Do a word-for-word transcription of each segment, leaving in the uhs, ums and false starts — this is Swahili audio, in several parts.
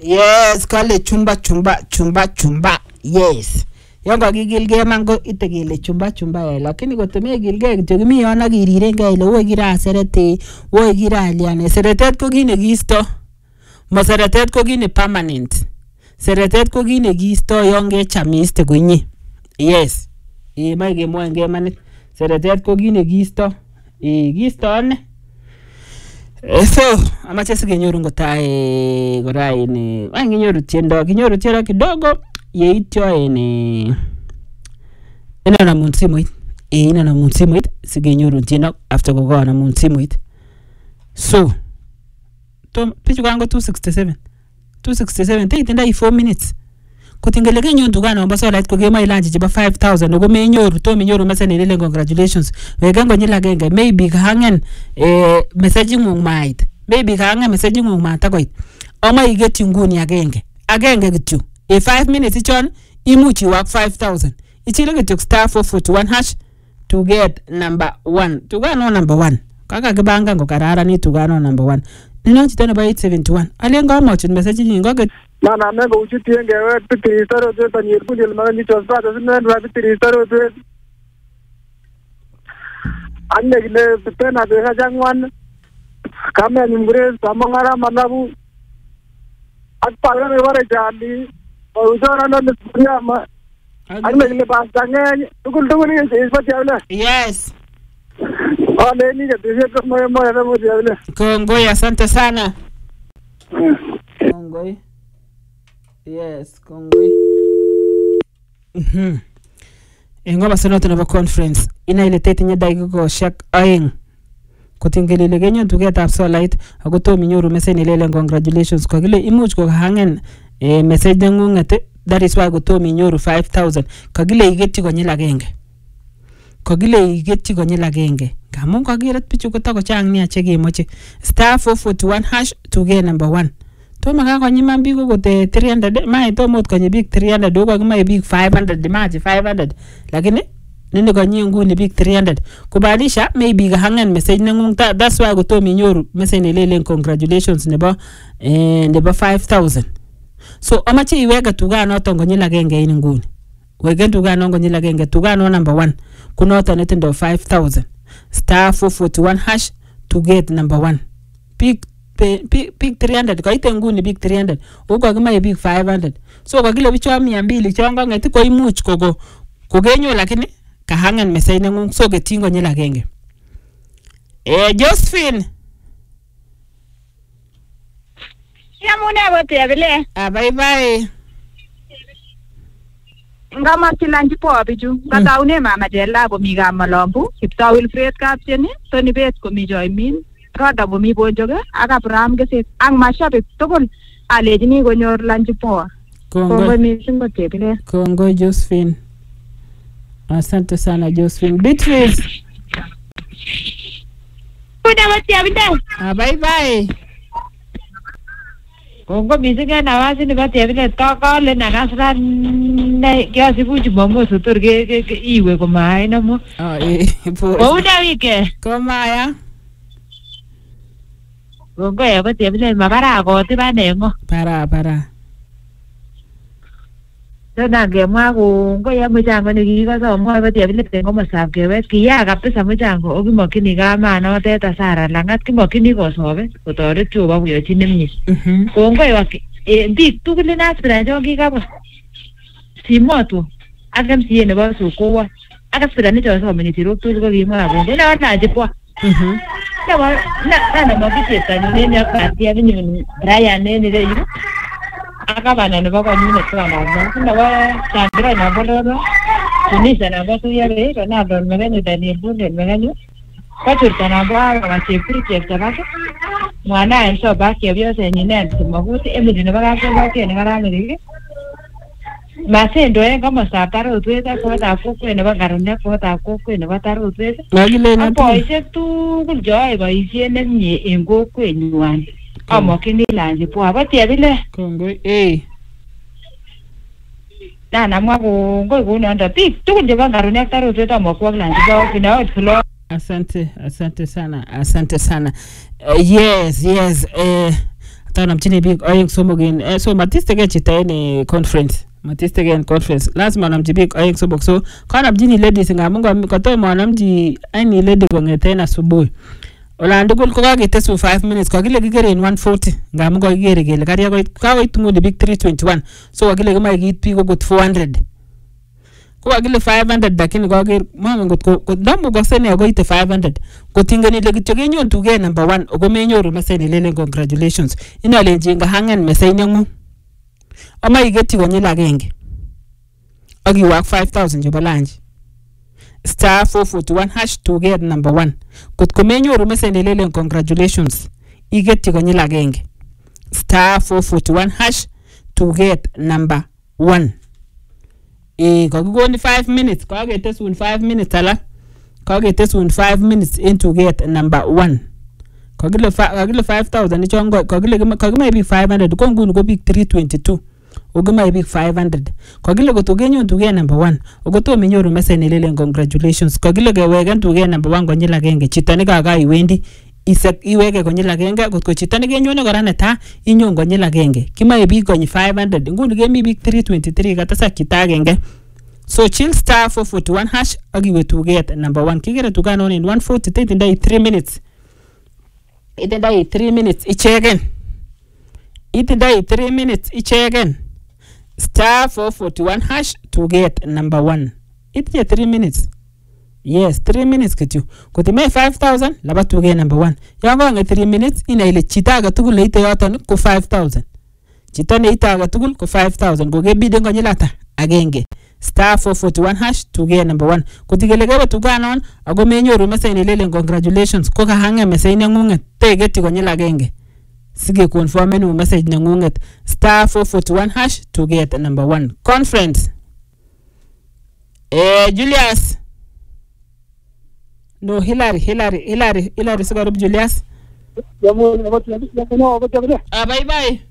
Yes, kale chumba chumba chumba chumba. Yes. Yongo gigilge mango itegele chumba chumba ya lakini gotemie gilge gitogimi yana girirenge ile wo gira serete wo gira aliane seretet ko gine gisto mo seretet ko gine permanent seretet ko gine gisto yonge chamiste kunyi. Yes. E maige mwenge manit seretet ko gine gisto e gisto ne. So amache sigenyoru ngotae gorai ni anginyoru tiendo kinyoru tiendo kidogo yeityo ene ina na munsimuit e ina na munsimuit sigenyoru tiendo after gogo na munsimuit. So to pichu kango two sixty-seven two sixty-seven take tenda four minutes kutingeleke nyondu kana ombaso light ko gema ilanji jiba five thousand ogo me nyoru to me nyoru mesene lele congratulations wegango nyila genge maybe hangen eh messaging ngong might maybe hangen messaging ngong mata koit oma igeti nguni agenge agenge gitu e five minutes ichon imuchi work five thousand ichile gitu star four forty-one hash to get number one to ga no number one kaka kibanga ngo karara ni to ga no number one nino chitana ba eight seventy-one alenga mo chun messaging ngo Mana amengo uchitienge wewe pitiri saro tueta ni erkundi elmagani chospada sinendwa pitiri saro tueta anne gile pena beha jangwan kame nimgure samangara manabu atpagane ware jali ujara na nisya ma anne gile basange tukul tukul ni ispati avle. Yes. Ale ni je ko moyo moyo na mudi avle. Kongoi, asante sana. Kongoi. Yes, kongoi. Mhm. Engoma sanoto na conference ina ile tete nya dai go shak aeng. Kutingelele genyo to get up so light agoto minyoru message lele congratulations kwa gile imuch ko hangen eh message ngungate that is why goto minyoru five thousand kagile igeti konyila genge. Kagile igeti konyila genge. Kamun kagiret pichu kotako chang ni achege moche star four forty-one hash to get number one. To maka konyi mambi ko gote three hundred mai to mot konyi big three hundred do ko mai big five hundred dimaji five hundred lakini nini konyi nguni big three hundred kubalisha maybe ga hangen message ngung ta that's why goto minyoru message lele congratulations nebo eh nebo five thousand. So amache iwega tuga no tongo nyila genge ini nguni wege tuga no ngonyila genge tuga no number one kunoto netindo five thousand star four forty-one hash to get number one big big big three hundred ko ite nguni big three hundred uko kama big five hundred so ko kile bicho mia mbili chongo ngeti ko imuch kogo kogenyo lakini kahangen message ngung so getingo nyila genge eh Josephine ya mune bote abele ah bye bye ngama tilanji po abiju ngata une mama jela bo mi gama lombu kipta Wilfred kapteni Tony bet ko mi joimin roda bo mi bonjoga aga pram gese ang mashabe tokol alejini go nyor lanji po kongo mi singo tebile kongo Josephine asante sana Josephine Beatrice kuda bote abinde ah bye bye kongo misinga na wasi ni bote abinde toko le na kasra ne kiasi buju bongo sutur ge iwe ko mai na mo ah eh po uda wike koma ya kongo ya bote abinde mabara ko tibane ngo para para na gemwa kongo ya mchango ni giga so mo bote abinde tengo masabke we kiya kabisa mchango ogimakini kama na teta sara langat kimakini ko sobe kotore chuba buyo chinemni mhm kongo ya e big tukule na sira jongi kabo simoto agam siye ne ba so ko wa aga sira ni jo so mini tiro tu ko gi ma kongo na na jipo mhm na wa na na mo bi ta ni ne ka ti ya ni Brian ne ni de yu aga bana ne ba ko ni ne to na na na wa Sandra na bolo do ni sana ba tu ya re na do me ne de ni bu ne me ne ka turta na ba wa che pri che ta ba mwana enso ba ke byo se ni ne mo ku ti emi ne ba ka ko ba ke ne ga ni masendo en kama sataro tueta ko ta ko ko ne ba garone ko ta ko ko ne ba taro tueta magile na po ise tu kul joy ba ise ne ni engo ko nyuan amo kini lanje po ba ti abile kongo eh na na mwa ko ngo ko ne anda pi tu kul ba garone taro tueta mo ko lanje ba kina o asante asante sana asante sana uh, yes yes eh atanamchini biik oeng somok en eh, so matistege chito en eh, conference matistege en conference lazima anamchi biik oeng somok so kanamchini ladies ngamun kotomo anamchi any lady kong'eten asubuhi olan tugul ko kaketesu five minutes kakile kikeren one forty ngamun kakikere kele karia kakoit nguni biik three twenty-one so kakile kimae kiit biik okot four hundred ko kakile five hundred lakini kaker mama ngot ndamu kosene akoite five hundred kotingeni ile kityo kenyon tuge number one oko menyoru meseni lele congratulations inolenji nga hangen meseni ngu ama igeti konyil agenge akiwak five thousand chebo lunch star four forty-one hash to get number one kot komenyoru meseni lele congratulations igeti konyil agenge star four forty-one hash to get number one. Eh, kakikoni five minutes kaketesun five minutes ala kaketesun five minutes into get number one kakile kakile five thousand ichongo kakile kakime biik five hundred ko nguni ko biik three twenty-two ogime biik five hundred kakile kotogenyon to get number one okotomo inyoru message nelelen congratulations kakile keweken to get number one konyil agenge chito ne kakaiwendi isek iweke konyil agenge kotko chito ne kenyone kora neta inyon konyil agenge kimae biik konyi five hundred nguni kemi biik three twenty-three katasak chito agenge so chill star four forty-one hash akiwe to get number one kikere tukanon in one forty itindai three minutes itindai three minutes icheken itindai three minutes icheken star four forty-one hash to get number one itinye three minutes. Yes, three minutes kityo. Kotimei five thousand laba tuge number one. Yango nge three minutes ina ile chita aga tugul leite yoton ko five thousand. Chita ne ita aga tugul ko five thousand. Goge bideng konyil ata agenge. Star four forty-one hash tuge number one. Kotigelege tuganon ago menyoru message lele congratulations ko kahange message nengunget tegeti konyil agenge. Sige confirm enu message nengunget star four forty-one hash to get number one. Conference. Eh Julius No, Hillary, Hillary, Hillary, Hillary, Sugarup Julius. Ah, bye bye.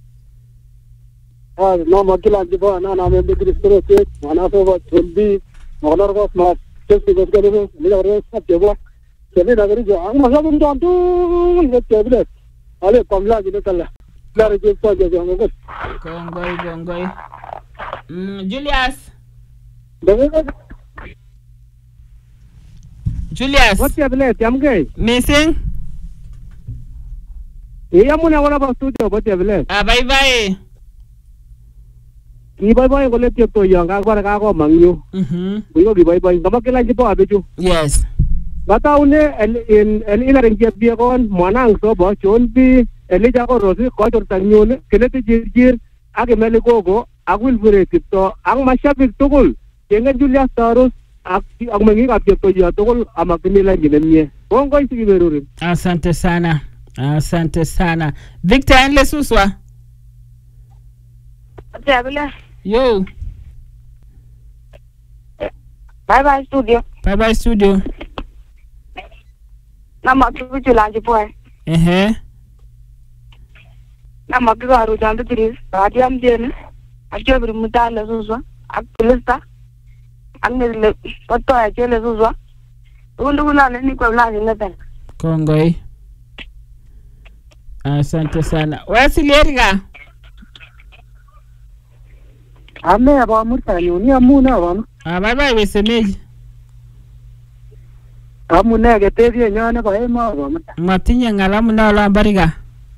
Ah, no, Makila, Jiba, no, I'm a big spirit, one of what will be, one of what must just because get it, little rest of your work. So, I'm not having done to get tablet. I'll come like in the color. Clarity for the young good. Gongoi, Gongoi. Julius. Julius. What's your blade? I'm gay. Missing? Yeah, I'm going to studio. What's your blade? Ah, bye bye. Bye bye. Go let you to young. I got a go among you. Mm-hmm. We go bye bye. Come on, like you. Yes. But I only in an inner and get beer on Monang so much. Won't be a little rosy, quite or Tanyon, Kinetic Gir, Agameligogo. I will be it. So I'm my shop is too good. Younger Julia Taros. Ang mangi kapje to ya tokol amakinila jinemye bongo isi kiberuri. Asante sana, asante sana. Victor Enle Suswa. Tabula. Yo. Bye bye studio. Bye bye studio. Nama tuju lanji boy. Eh. Nama kigaru jandu tiris. Adi am jene. Ajo bir mutala Suswa. Akilista. Angele pato achele Suswa. Undu kuna nini kwa mlazi ngeten. Kongoi. Asante sana. Wasi leriga. Ame aba murta nyoni amuna aba. Ah bye bye wesemeji. Amuna getevye nyane ba ema aba. Matinye ngalamu na la bariga.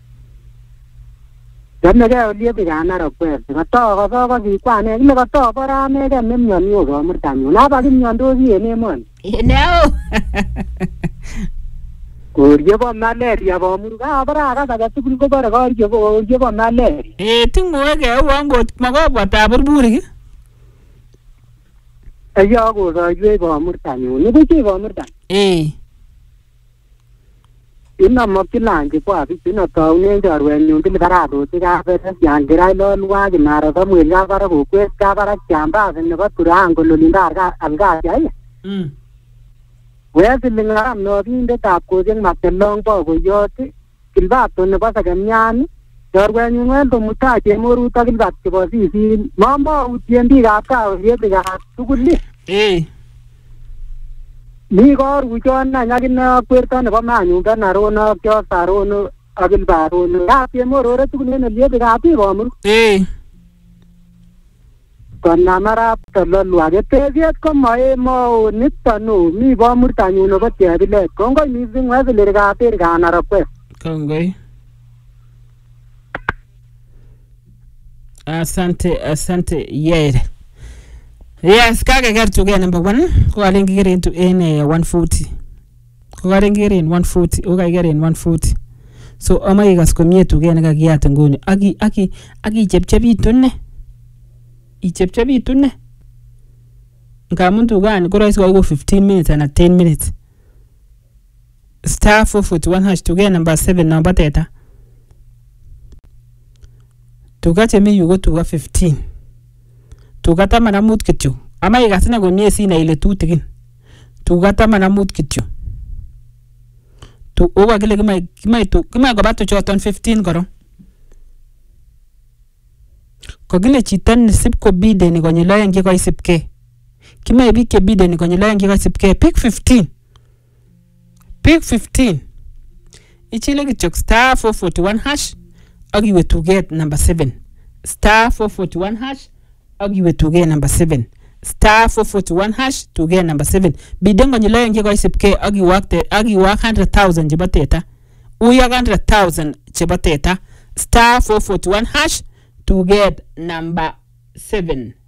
Jamne ga olie bigana ro kwe. Gato ga ba ga gi kwane ni ga to bara me ga mem nyon yo aba murta nyoni. Na ba gi nyon do gi ene mon. No. Kurje ba malaria ba murga bara ga ga tukul ko bara ga urje ba urje ba malaria. Eh tingo ge wango magobwa taburburi. Aya go ga yue ba murta nyoni. Ni ki ba murta. Eh. Ina makilangi kwa bina ka une jarwe nyundi bara do ti ga be yan gira lo lwa gi nara ba mu ya bara ko kwe ka bara chamba ne ba turango lo linda ga anga ya. Mm. Where the Lingaram no in the tap coding Makelong Bogo Yoti, Kilbato Nebasagamian, when you went to Mutachi, Moru talking back to was easy. Mamma would be indeed after here they got to good live. Eh. Nigor, which on Nagina, Quirton of a man, you got Narona, Jos Arono, Agil baron ya pie morore tu ne liye ga pi romur. Eh. Kona mara tolo luage teviet ko mae mo nitano mi ba murtanyu no batte abile kongo mi zingwa zile ga pi ga na rakwe. Kongo. Asante, asante, yeah. Yes, kage get to get number one. Go ahead and get into in one forty. Go ahead and get in one forty. Okay, get in one forty. So, ama igas komie to get naga giat ngoni. Agi, agi, agi chepchebi tunne. I chepchebi tunne. Nkamuntu gani, go rise go fifteen minutes and a ten minutes. Star four foot one hash to get number seven number theta. Tugate me you go to fifteen. Tugata manamut kityo. Ama igasina gomie sina ile tu tigin. Tugata manamut kityo. Tu oga gile gima gima tu gima go bato choton fifteen goro. Ko gile chitan sip ko bide ni gonye loya ngi ko sipke. Kima ebike bide ni gonye loya ngi ko sipke. Pick fifteen. Pick fifteen. Ichile gichok star four forty-one hash. Agi we to get number seven. Star four forty-one hash. Agi we to get number seven. Star four forty-one hash to get number seven. Bidengo nyiloyo nge kwa isipke agi wakte agi wak one hundred thousand jibateta. Uya one hundred thousand jibateta. Star four forty-one hash to get number seven.